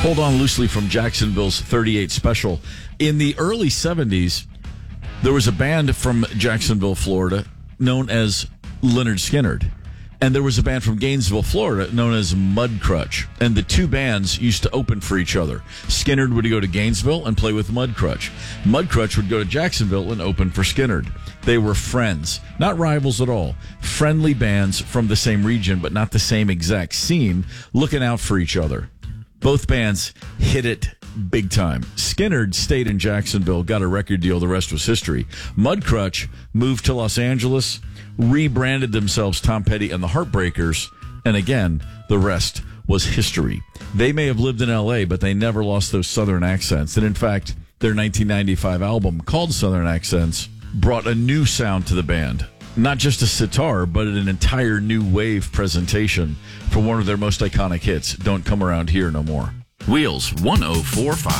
Hold on loosely from Jacksonville's 38 Special. In the early 70s, there was a band from Jacksonville, Florida, known as Lynyrd Skynyrd. And there was a band from Gainesville, Florida, known as Mudcrutch. And the two bands used to open for each other. Skynyrd would go to Gainesville and play with Mudcrutch. Mudcrutch would go to Jacksonville and open for Skynyrd. They were friends, not rivals at all. Friendly bands from the same region, but not the same exact scene, looking out for each other. Both bands hit it big time. Skynyrd stayed in Jacksonville, got a record deal. The rest was history. Mudcrutch moved to Los Angeles, rebranded themselves Tom Petty and the Heartbreakers, and again, the rest was history. They may have lived in L.A., but they never lost those Southern accents. And in fact, their 1995 album called Southern Accents brought a new sound to the band. Not just a sitar, but an entire new wave presentation for one of their most iconic hits, Don't Come Around Here No More. Wheels 1045.